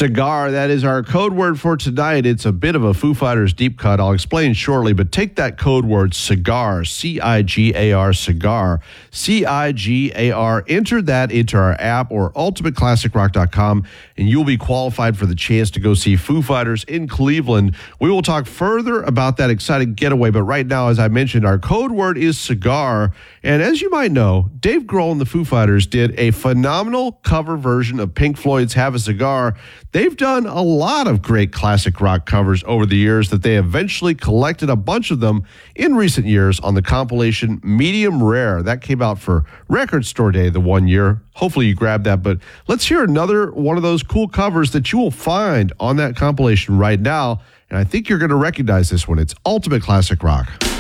Cigar, that is our code word for tonight. It's a bit of a Foo Fighters deep cut. I'll explain shortly, but take that code word cigar, C-I-G-A-R, cigar, C-I-G-A-R. Enter that into our app or ultimateclassicrock.com, and you'll be qualified for the chance to go see Foo Fighters in Cleveland. We will talk further about that exciting getaway, but right now, as I mentioned, our code word is cigar. And as you might know, Dave Grohl and the Foo Fighters did a phenomenal cover version of Pink Floyd's Have a Cigar. They've done a lot of great classic rock covers over the years that they eventually collected a bunch of them in recent years on the compilation Medium Rare. That came out for Record Store Day the one year. Hopefully you grabbed that, but let's hear another one of those cool covers that you will find on that compilation right now. And I think you're going to recognize this one. It's Ultimate Classic Rock.